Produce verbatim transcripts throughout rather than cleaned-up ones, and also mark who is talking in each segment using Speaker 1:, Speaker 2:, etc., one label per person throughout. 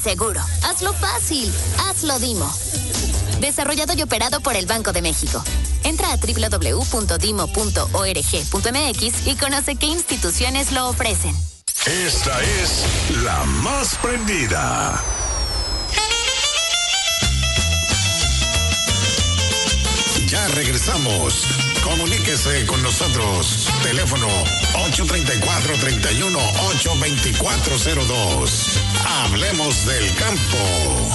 Speaker 1: seguro. Hazlo fácil. Hazlo Dimo. Desarrollado y operado por el Banco de México. Entra a doble u doble u doble u punto dimo punto org punto m x y conoce qué instituciones lo ofrecen.
Speaker 2: Esta es la más prendida. Ya regresamos. Comuníquese con nosotros. Teléfono ocho tres cuatro, tres uno, ocho dos cuatro cero dos. Hablemos del campo.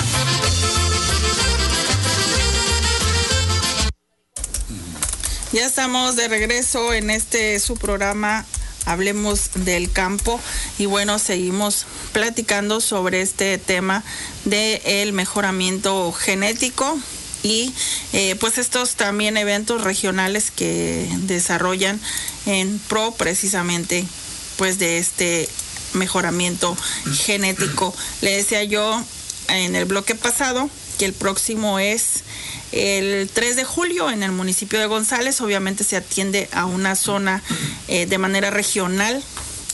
Speaker 3: Ya estamos de regreso en este su programa Hablemos del Campo y bueno, seguimos platicando sobre este tema del mejoramiento genético y eh, pues estos también eventos regionales que desarrollan en pro precisamente pues de este mejoramiento genético. Le decía yo en el bloque pasado que el próximo es el tres de julio en el municipio de González. Obviamente se atiende a una zona eh, de manera regional.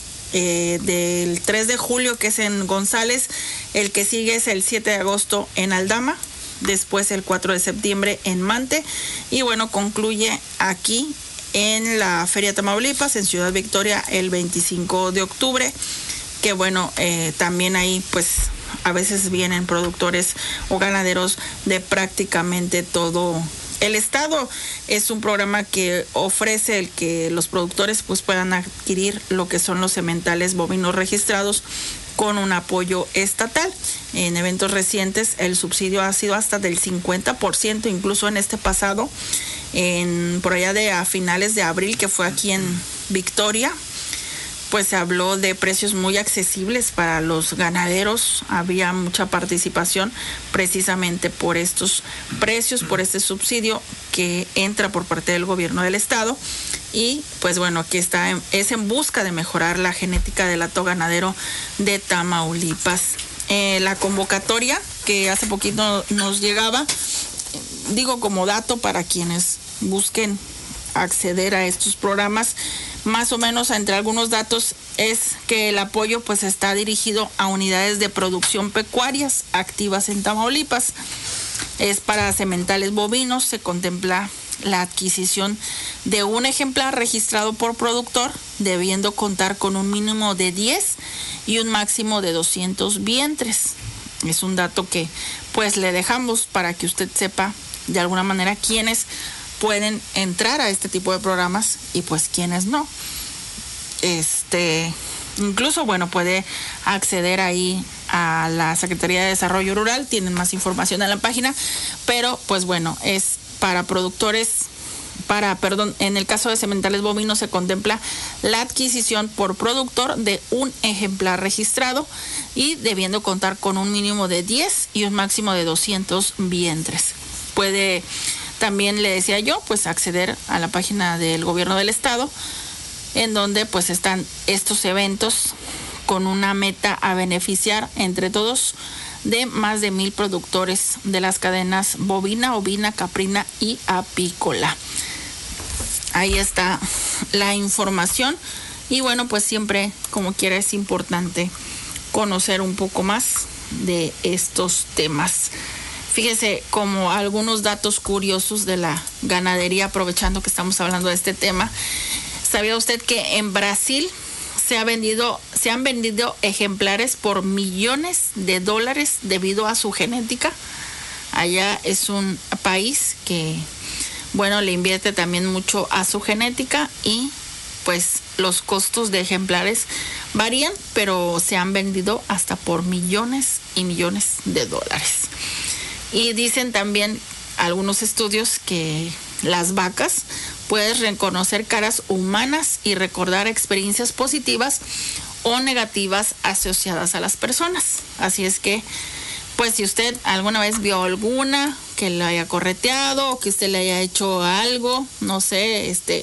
Speaker 3: Eh, del tres de julio, que es en González, el que sigue es el siete de agosto en Aldama, después el cuatro de septiembre en Mante y bueno, concluye aquí en la Feria Tamaulipas en Ciudad Victoria el veinticinco de octubre, que bueno, eh, también ahí pues a veces vienen productores o ganaderos de prácticamente todo el estado. Es un programa que ofrece el que los productores pues puedan adquirir lo que son los sementales bovinos registrados con un apoyo estatal. En eventos recientes el subsidio ha sido hasta del cincuenta por ciento, incluso en este pasado, en por allá de a finales de abril, que fue aquí en Victoria, pues se habló de precios muy accesibles para los ganaderos. Había mucha participación precisamente por estos precios, por este subsidio que entra por parte del gobierno del estado. Y pues bueno, aquí está, en, es en busca de mejorar la genética del hato ganadero de Tamaulipas. Eh, la convocatoria que hace poquito nos llegaba, digo como dato para quienes busquen acceder a estos programas, más o menos entre algunos datos es que el apoyo pues está dirigido a unidades de producción pecuarias activas en Tamaulipas. Es para sementales bovinos. Se contempla la adquisición de un ejemplar registrado por productor, debiendo contar con un mínimo de diez y un máximo de doscientos vientres. Es un dato que pues le dejamos para que usted sepa de alguna manera quiénes pueden entrar a este tipo de programas y pues quienes no. Este, incluso bueno, puede acceder ahí a la Secretaría de Desarrollo Rural, tienen más información en la página, pero pues bueno, es para productores, para, perdón, en el caso de sementales bovinos se contempla la adquisición por productor de un ejemplar registrado y debiendo contar con un mínimo de diez y un máximo de doscientos vientres. Puede también, le decía yo, pues acceder a la página del gobierno del estado, en donde pues están estos eventos con una meta a beneficiar entre todos de más de mil productores de las cadenas bovina, ovina, caprina y apícola. Ahí está la información y bueno, pues siempre como quiera es importante conocer un poco más de estos temas. Fíjese como algunos datos curiosos de la ganadería, aprovechando que estamos hablando de este tema. ¿Sabía usted que en Brasil se ha vendido, se han vendido ejemplares por millones de dólares debido a su genética? Allá es un país que, bueno, le invierte también mucho a su genética y pues los costos de ejemplares varían, pero se han vendido hasta por millones y millones de dólares. Y dicen también algunos estudios que las vacas pueden reconocer caras humanas y recordar experiencias positivas o negativas asociadas a las personas. Así es que, pues si usted alguna vez vio alguna que le haya correteado o que usted le haya hecho algo, no sé, este,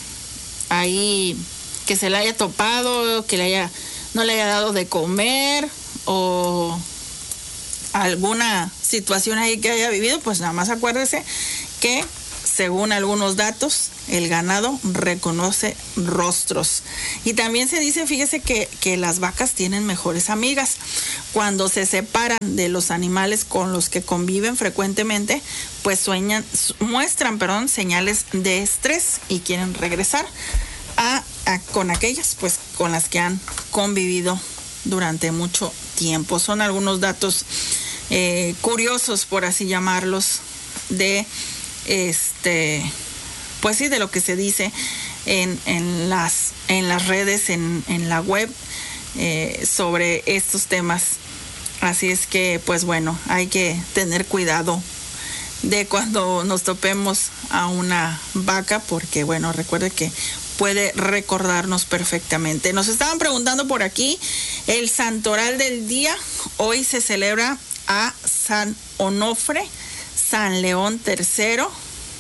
Speaker 3: ahí que se le haya topado, que le haya, no le haya dado de comer o alguna situación ahí que haya vivido, pues nada más acuérdese que según algunos datos, el ganado reconoce rostros. Y también se dice, fíjese que, que las vacas tienen mejores amigas. Cuando se separan de los animales con los que conviven frecuentemente, pues sueñan, muestran, perdón, señales de estrés y quieren regresar a, a con aquellas pues con las que han convivido durante mucho tiempo. Son algunos datos eh, curiosos, por así llamarlos, de este pues sí, de lo que se dice en, en las en las redes, en, en la web, eh, sobre estos temas. Así es que pues bueno, hay que tener cuidado de cuando nos topemos a una vaca, porque bueno, recuerde que puede recordarnos perfectamente. Nos estaban preguntando por aquí el santoral del día. Hoy se celebra a San Onofre, San León tercero,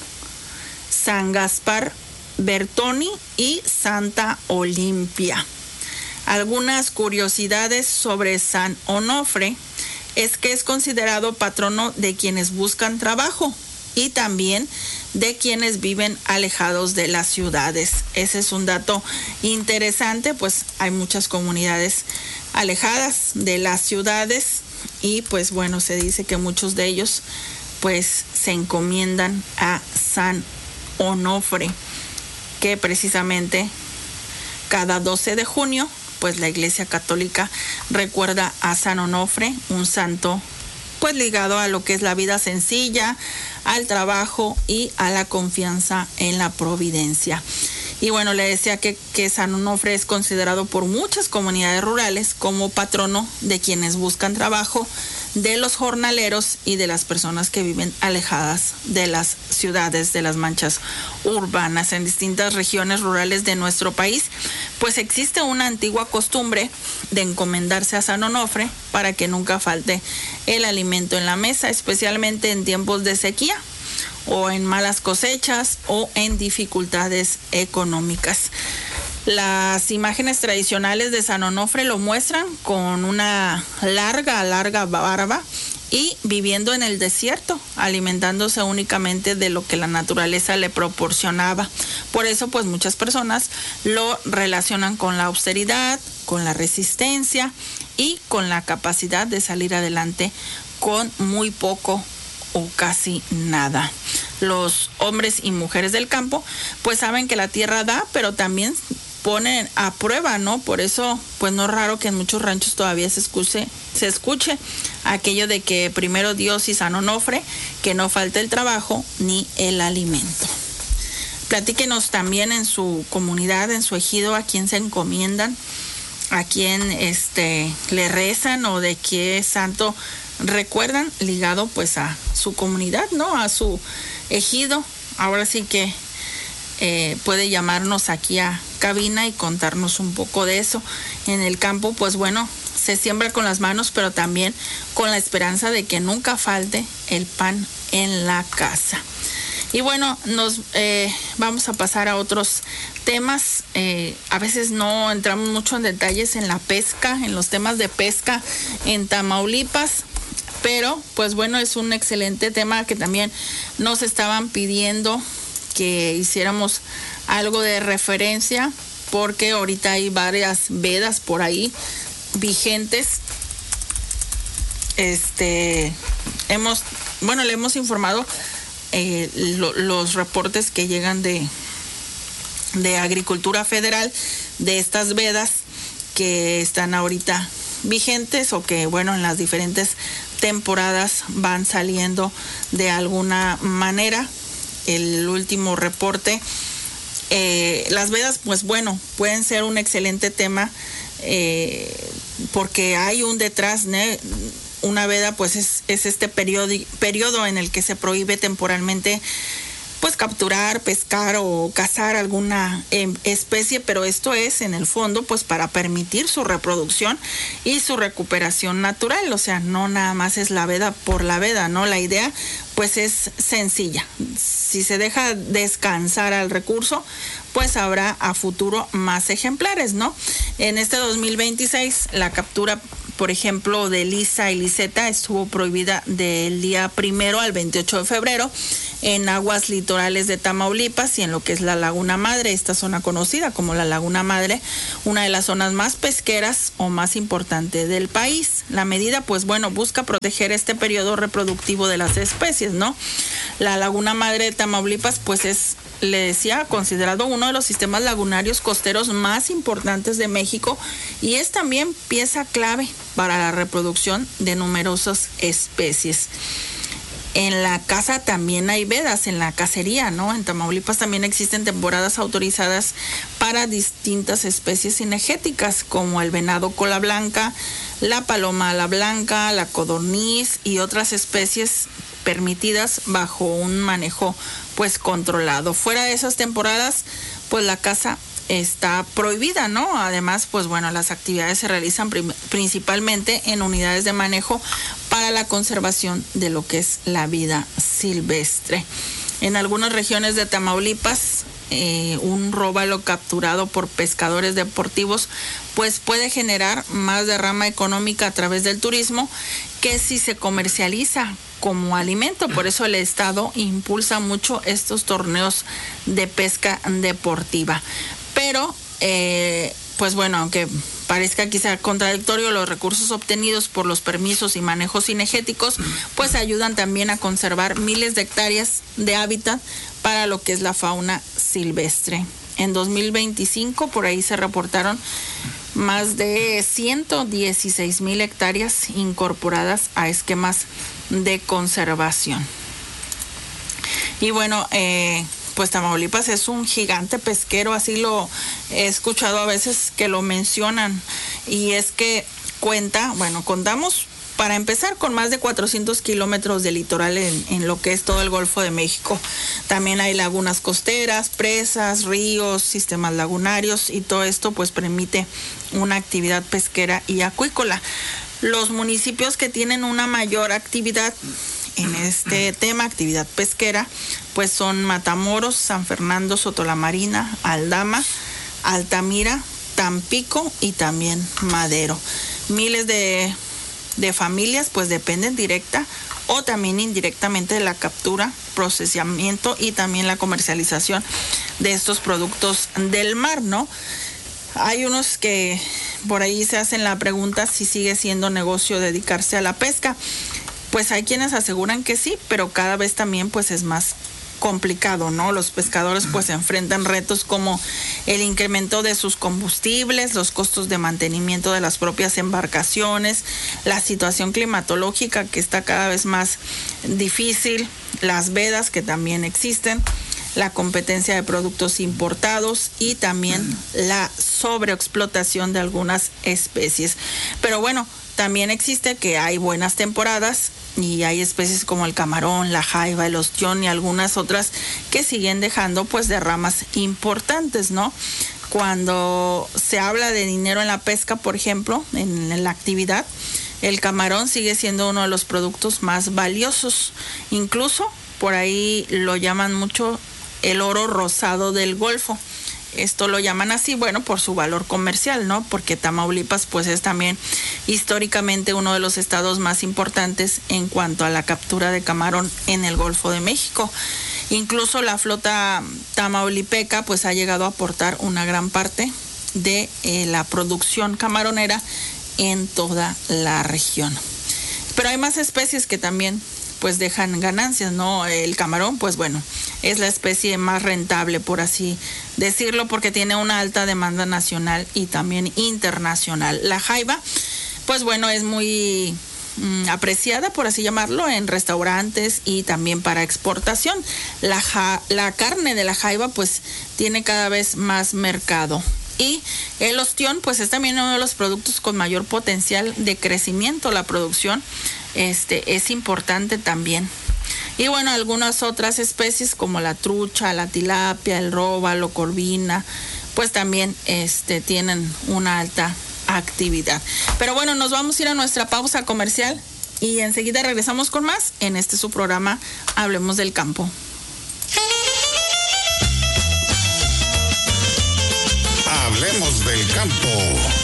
Speaker 3: San Gaspar Bertoni y Santa Olimpia. Algunas curiosidades sobre San Onofre es que es considerado patrono de quienes buscan trabajo y también de quienes viven alejados de las ciudades. Ese es un dato interesante, pues hay muchas comunidades alejadas de las ciudades y pues bueno, se dice que muchos de ellos pues se encomiendan a San Onofre, que precisamente cada doce de junio pues la Iglesia Católica recuerda a San Onofre, un santo pues ligado a lo que es la vida sencilla, al trabajo y a la confianza en la providencia. Y bueno, le decía que, que San Onofre es considerado por muchas comunidades rurales como patrono de quienes buscan trabajo, de los jornaleros y de las personas que viven alejadas de las ciudades, de las manchas urbanas. En distintas regiones rurales de nuestro país, pues existe una antigua costumbre de encomendarse a San Onofre para que nunca falte el alimento en la mesa, especialmente en tiempos de sequía o en malas cosechas o en dificultades económicas. Las imágenes tradicionales de San Onofre lo muestran con una larga, larga barba y viviendo en el desierto, alimentándose únicamente de lo que la naturaleza le proporcionaba. Por eso, pues muchas personas lo relacionan con la austeridad, con la resistencia y con la capacidad de salir adelante con muy poco o casi nada. Los hombres y mujeres del campo, pues saben que la tierra da, pero también ponen a prueba, ¿no? Por eso, pues no es raro que en muchos ranchos todavía se escuche, se escuche aquello de que primero Dios y San Onofre, que no falte el trabajo ni el alimento. Platíquenos también en su comunidad, en su ejido, a quién se encomiendan, a quién este, le rezan o de qué santo recuerdan, ligado pues a su comunidad, ¿no? A su ejido. Ahora sí que Eh, puede llamarnos aquí a cabina y contarnos un poco de eso. En el campo, pues bueno, se siembra con las manos, pero también con la esperanza de que nunca falte el pan en la casa. Y bueno, nos eh, vamos a pasar a otros temas. Eh, a veces no entramos mucho en detalles en la pesca, en los temas de pesca en Tamaulipas, pero pues bueno, es un excelente tema que también nos estaban pidiendo que hiciéramos algo de referencia, porque ahorita hay varias vedas por ahí vigentes. Este, hemos, bueno, le hemos informado eh, lo, los reportes que llegan de, de Agricultura Federal de estas vedas que están ahorita vigentes o que, bueno, en las diferentes temporadas van saliendo de alguna manera. El último reporte, eh, las vedas, pues bueno, pueden ser un excelente tema eh, porque hay un detrás, ¿no? Una veda pues es, es este periodo, periodo en el que se prohíbe temporalmente pues capturar, pescar o cazar alguna eh, especie, pero esto es en el fondo pues para permitir su reproducción y su recuperación natural. O sea, no nada más es la veda por la veda, ¿no? La idea pues es sencilla. Si se deja descansar al recurso, pues habrá a futuro más ejemplares, ¿no? En este dos mil veintiséis la captura por ejemplo, de lisa y liseta estuvo prohibida del día primero al veintiocho de febrero en aguas litorales de Tamaulipas y en lo que es la Laguna Madre, esta zona conocida como la Laguna Madre, una de las zonas más pesqueras o más importante del país. La medida, pues bueno, busca proteger este periodo reproductivo de las especies, ¿no? La Laguna Madre de Tamaulipas, pues es, le decía, considerado uno de los sistemas lagunarios costeros más importantes de México y es también pieza clave para la reproducción de numerosas especies. En la caza también hay vedas, en la cacería, ¿no? En Tamaulipas también existen temporadas autorizadas para distintas especies cinegéticas, como el venado cola blanca, la paloma ala blanca, la codorniz y otras especies permitidas bajo un manejo pues controlado. Fuera de esas temporadas, pues la caza está prohibida, ¿no? Además, pues bueno, las actividades se realizan prim- principalmente en unidades de manejo para la conservación de lo que es la vida silvestre. En algunas regiones de Tamaulipas, eh, un róbalo capturado por pescadores deportivos, pues puede generar más derrama económica a través del turismo que si se comercializa como alimento. Por eso el Estado impulsa mucho estos torneos de pesca deportiva. Pero, eh, pues bueno, aunque parezca quizá contradictorio, los recursos obtenidos por los permisos y manejos cinegéticos, pues ayudan también a conservar miles de hectáreas de hábitat para lo que es la fauna silvestre. En dos mil veinticinco, por ahí se reportaron más de ciento dieciséis mil hectáreas incorporadas a esquemas de conservación. Y bueno, eh, pues Tamaulipas es un gigante pesquero, así lo he escuchado a veces que lo mencionan, y es que cuenta, bueno, contamos para empezar con más de cuatrocientos kilómetros de litoral en, en lo que es todo el Golfo de México. También hay lagunas costeras, presas, ríos, sistemas lagunarios, y todo esto pues permite una actividad pesquera y acuícola. Los municipios que tienen una mayor actividad en este tema, actividad pesquera, pues son Matamoros, San Fernando, Sotolamarina, Aldama, Altamira, Tampico y también Madero. Miles de, de familias pues dependen directa o también indirectamente de la captura, procesamiento y también la comercialización de estos productos del mar, ¿no? Hay unos que por ahí se hacen la pregunta si sigue siendo negocio dedicarse a la pesca. Pues hay quienes aseguran que sí, pero cada vez también pues es más complicado, ¿no? Los pescadores pues enfrentan retos como el incremento de sus combustibles, los costos de mantenimiento de las propias embarcaciones, la situación climatológica que está cada vez más difícil, las vedas que también existen, la competencia de productos importados y también la sobreexplotación de algunas especies. Pero bueno, también existe que hay buenas temporadas y hay especies como el camarón, la jaiba, el ostión y algunas otras que siguen dejando pues derramas importantes, ¿no? Cuando se habla de dinero en la pesca, por ejemplo, en, en la actividad, el camarón sigue siendo uno de los productos más valiosos. Incluso por ahí lo llaman mucho el oro rosado del Golfo. Esto lo llaman así, bueno, por su valor comercial, ¿no? Porque Tamaulipas pues es también históricamente uno de los estados más importantes en cuanto a la captura de camarón en el Golfo de México. Incluso la flota tamaulipeca pues ha llegado a aportar una gran parte de eh, la producción camaronera en toda la región. Pero hay más especies que también pues dejan ganancias, ¿no? El camarón, pues bueno, es la especie más rentable, por así decirlo, porque tiene una alta demanda nacional y también internacional. La jaiba, pues bueno, es muy mm, apreciada, por así llamarlo, en restaurantes y también para exportación. La, ja, la carne de la jaiba, pues tiene cada vez más mercado. Y el ostión, pues es también uno de los productos con mayor potencial de crecimiento. La producción este, es importante también. Y bueno, algunas otras especies como la trucha, la tilapia, el róbalo, corvina, pues también este, tienen una alta actividad. Pero bueno, nos vamos a ir a nuestra pausa comercial y enseguida regresamos con más en este su programa Hablemos del Campo.
Speaker 2: Hablemos del Campo.